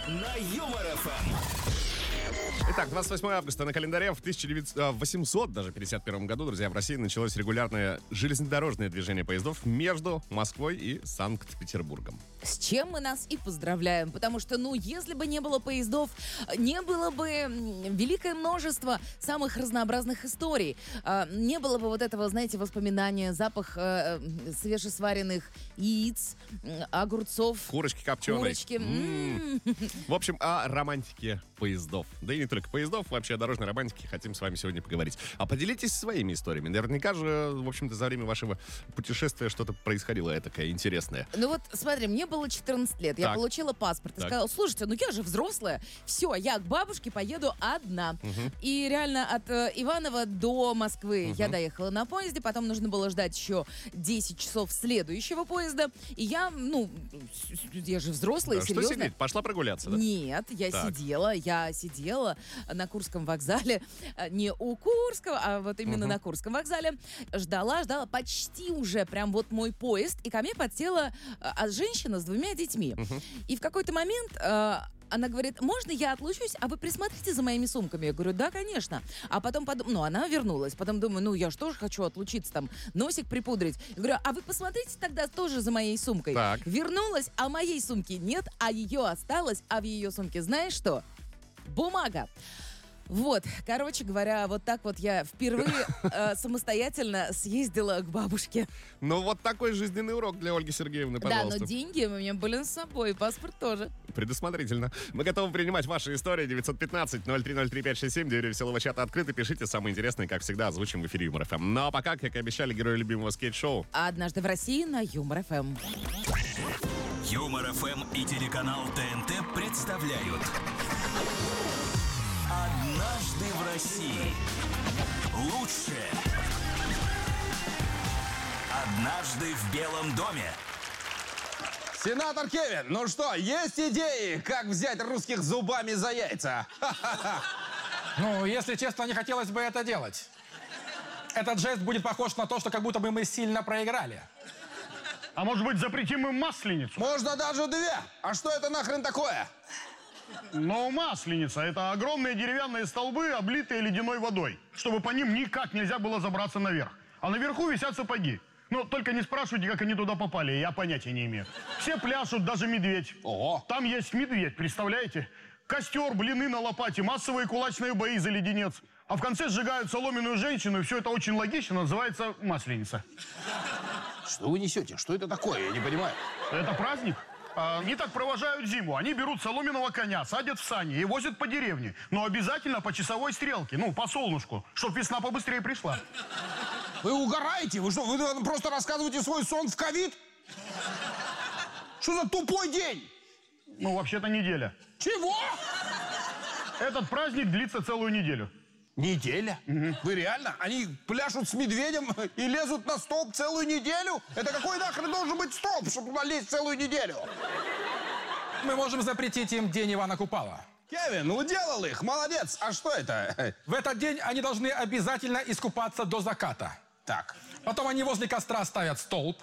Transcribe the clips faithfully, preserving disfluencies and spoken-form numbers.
на Юмор ФМ. Итак, двадцать восьмое августа на календаре. В тысяча восемьсот даже пятьдесят первом году, друзья, в России началось регулярное железнодорожное движение поездов между Москвой и Санкт-Петербургом. С чем мы нас и поздравляем, потому что, ну, если бы не было поездов, не было бы великое множество самых разнообразных историй. Не было бы вот этого, знаете, воспоминания, запах свежесваренных яиц, огурцов. Курочки копченой. Курочки. М-м-м. В общем, о романтике поездов. Да и не только поездов, вообще о дорожной романтике хотим с вами сегодня поговорить. А поделитесь своими историями. Наверняка же, в общем-то, за время вашего путешествия что-то происходило этакое интересное. Ну вот, смотри, мне было четырнадцать лет, я Так. получила паспорт и Так. сказала: слушайте, ну я же взрослая, все, я к бабушке поеду одна. Мгм. И реально от э, Иваново до Москвы Мгм. я доехала на поезде, потом нужно было ждать еще десять часов следующего поезда. И я, ну, с- с- я же взрослая, Да, что серьезно. сидеть? Пошла прогуляться, да? Нет, я Так. сидела, я сидела на Курском вокзале, э, не у Курского, а вот именно Мгм. на Курском вокзале. Ждала, ждала, почти уже прям вот мой поезд, и ко мне подсела э, а, женщина с двумя детьми. Мгм. И в какой-то момент э, она говорит: можно я отлучусь, а вы присмотрите за моими сумками? Я говорю: да, конечно. А потом, подум... ну, она вернулась. Потом думаю, ну, я же тоже хочу отлучиться, там, носик припудрить. Я говорю: а вы посмотрите тогда тоже за моей сумкой. Так. Вернулась, а моей сумки нет, а ее осталось, а в ее сумке знаешь что? Бумага. Вот, короче говоря, вот так вот я впервые э, самостоятельно съездила к бабушке. Ну, вот такой жизненный урок для Ольги Сергеевны, Да, пожалуйста. но деньги у меня были с собой, и паспорт тоже. Предусмотрительно. Мы готовы принимать ваши истории. девятьсот пятнадцать ноль три ноль три пять шесть семь. Двери веселого чата открыты. Пишите самые интересные, как всегда, озвучим в эфире Юмор ФМ. Ну а пока, как и обещали, герои любимого скейт-шоу. А однажды в России на Юмор ФМ. Юмор ФМ и телеканал ТНТ представляют «Однажды в России». Лучшее. «Однажды в Белом доме». Сенатор Кевин, ну что, есть идеи, как взять русских зубами за яйца? Ну, если честно, не хотелось бы это делать. Этот жест будет похож на то, что как будто бы мы сильно проиграли. А может быть, запретим им масленицу? Можно даже две. А что это нахрен такое? Но масленица — это огромные деревянные столбы, облитые ледяной водой, чтобы по ним никак нельзя было забраться наверх. А наверху висят сапоги. Но только не спрашивайте, как они туда попали, я понятия не имею. Все пляшут, даже медведь. Ого. Там есть медведь, представляете? Костер, блины на лопате, массовые кулачные бои за леденец. А в конце сжигают соломенную женщину, и все это очень логично, называется масленица. Что вы несете? Что это такое? Я не понимаю. Это праздник? А, Они так провожают зиму. Они берут соломенного коня, садят в сани и возят по деревне. Но обязательно по часовой стрелке, ну, по солнышку, чтобы весна побыстрее пришла. Вы угораете? Вы что, вы просто рассказываете свой сон в ковид? Что за тупой день? Ну, вообще-то неделя. Чего? Этот праздник длится целую неделю. Неделя? Вы реально? Они пляшут с медведем и лезут на столб целую неделю? Это какой нахрен должен быть столб, чтобы туда лезть целую неделю? Мы можем запретить им День Ивана Купала. Кевин, уделал их, молодец. А что это? В этот день они должны обязательно искупаться до заката. Так, Потом они возле костра ставят столб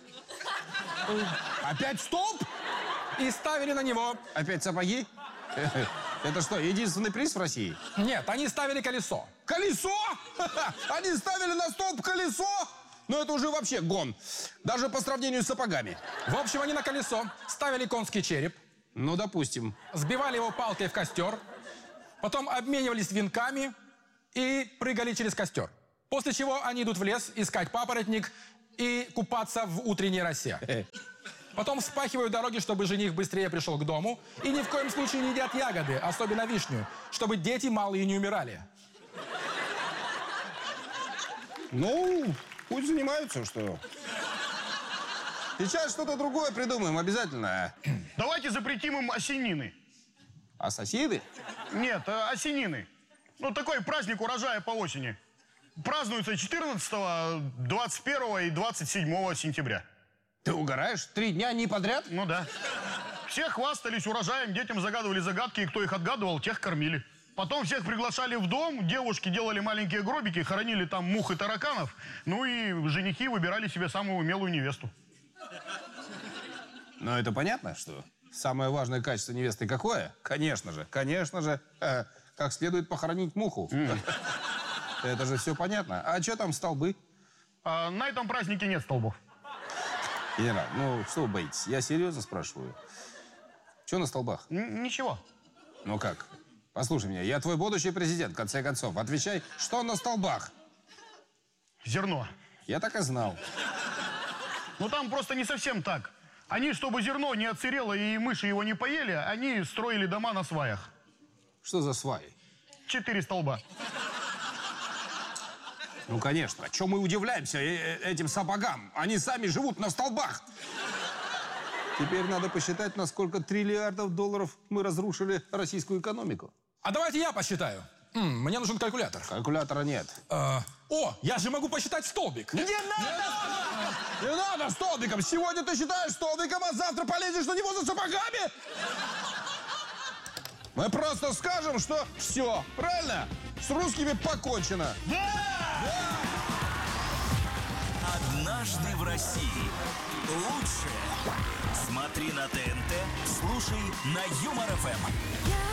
опять столб? и ставили на него... Опять сапоги? Это что, единственный приз в России? Нет, они ставили колесо. Колесо? Они ставили на столб колесо? Ну это уже вообще гон. Даже по сравнению с сапогами. В общем, они на колесо ставили конский череп, Ну, допустим. сбивали его палкой в костер, потом обменивались венками и прыгали через костер. После чего они идут в лес искать папоротник и купаться в утренней росе. Потом вспахивают дороги, чтобы жених быстрее пришел к дому. И ни в коем случае не едят ягоды, особенно вишню, чтобы дети малые не умирали. Ну, пусть занимаются, что. Сейчас что-то другое придумаем обязательно. Давайте запретим им осенины. Ассасины? Нет, э, осенины. Ну, такой праздник урожая по осени. Празднуется четырнадцатого, двадцать первого и двадцать седьмого сентября. Ты угораешь? Три дня не подряд? Ну да. Все хвастались урожаем, детям загадывали загадки, и кто их отгадывал, тех кормили. Потом всех приглашали в дом, девушки делали маленькие гробики, хоронили там мух и тараканов, ну и женихи выбирали себе самую умелую невесту. Ну, это понятно, что Самое важное качество невесты какое? Конечно же, конечно же, э, как следует похоронить муху. Это же все понятно. А что там столбы? А на этом празднике нет столбов. Генерал, ну что вы боитесь? Я серьезно спрашиваю. Что на столбах? Н- ничего. Ну как? Послушай меня, я твой будущий президент, в конце концов. Отвечай, что на столбах? Зерно. Я так и знал. Ну там просто не совсем так. Они, чтобы зерно не отсырело и мыши его не поели, они строили дома на сваях. Что за сваи? Четыре столба. Ну, конечно. Чем мы удивляемся э- э- этим сапогам? Они сами живут на столбах. Теперь надо посчитать, на сколько триллиардов долларов мы разрушили российскую экономику. А давайте я посчитаю. М, мне нужен калькулятор. Калькулятора нет. Э, о, я же могу посчитать столбик. Не надо! Не надо столбиком! Сегодня ты считаешь столбиком, а завтра полезешь на него за сапогами? Мы просто скажем, что все, правильно? С русскими покончено. Однажды в России. Лучшее. Смотри на ТНТ, слушай на Юмор ФМ.